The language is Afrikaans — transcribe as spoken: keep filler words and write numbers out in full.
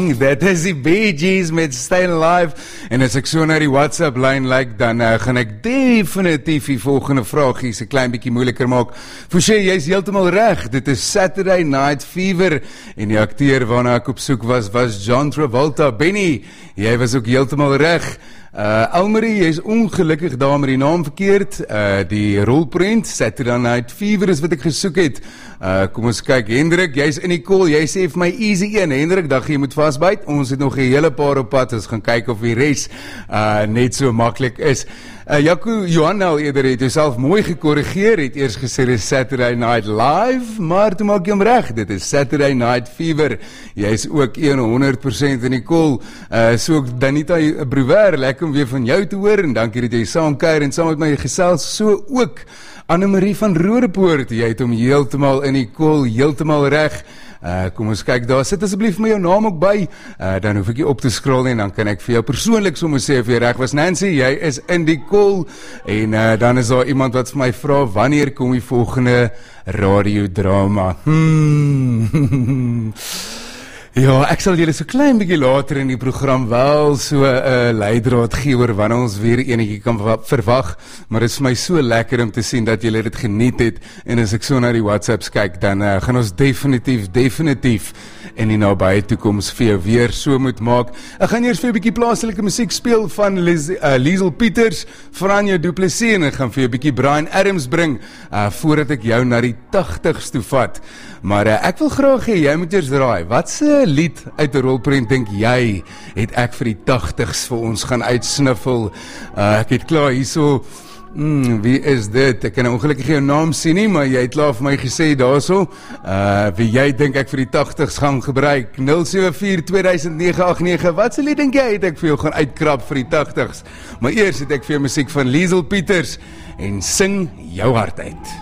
That is die Bee Gees met Stay Alive. En as ek so na die WhatsApp lyn lyk, dan uh, gaan ek definitief die volgende vraagie se klein bietjie moeiliker maak. Fouché, jy's heeltemal reg. Dit is Saturday Night Fever en die akteur waarna ek op soek was was John Travolta. Benny, jy was ook heeltemal reg. Uh, Almarie, jy is ongelukkig daar met die naam verkeerd. Uh, die rolprent Saturday Night Fever is wat ek gesoek het. Uh, kom ons kyk, Hendrik, jy is in die call. Jy sê vir my easy een. Hendrik, dag jy moet vastbyt. Ons het nog 'n hele paar op pad. Ons gaan kyk of die res uh, net so maklik is. Uh, Jaco Johanna eerder het jouself mooi gekorrigeer, het eers gesê dit is Saturday Night Live, maar toe maak jy hom reg, dit is Saturday Night Fever. Jy is ook honderd persent in die call. Uh, so Danita Brouwer, lekker om weer van jou te hoor, en dankie dat jy saam kuier en saam met my gesels, so ook Annemarie van Roodepoort, jy het hom heeltemal in die call, heeltemal reg. Uh, kom ons kyk daar, sit asseblief my jou naam ook by, uh, dan hoef ek jy op te scroll en dan kan ek vir jou persoonlik sommer sê of jy reg was. Nancy, jy is in die call, en uh, dan is daar iemand wat vir my vra, wanneer kom die volgende radiodrama? Hmm. Ja, ek sal julle so klein bietjie later in die program wel so 'n uh, leidraad gee oor wanneer ons weer enetjie kan verwag, maar dit is vir my so lekker om te sien dat julle dit geniet het, en as ek so na die WhatsApps kyk, dan uh, gaan ons definitief, definitief in die nabye toekoms vir jou weer so moet maak. Ek gaan eers vir 'n bietjie plaaslike musiek speel van Liz, uh, Liesel Pieters, Franje Du Plessis, en ek gaan vir 'n bietjie Brian Adams bring, uh, voordat ek jou na die tagtigs toe vat. Maar uh, ek wil graag hê, jy moet eers raai, wat se lied uit 'n rolprent dink jy het ek vir die tagtigs vir ons gaan uitsniffel? Uh, ek het klaar hierso, hmm, wie is dit? Ek kan ongelukkig jou naam sien nie, maar jy het klaar vir my gesê daarso, uh, wie jy dink ek vir die tagtigs gaan gebruik? nul sewe vier twee nege agt nege, wat se lied dink jy het ek vir jou gaan uitkrap vir die tagtigs? Maar eers het ek vir jou musiek van Liesel Pieters, en sing jou hart uit.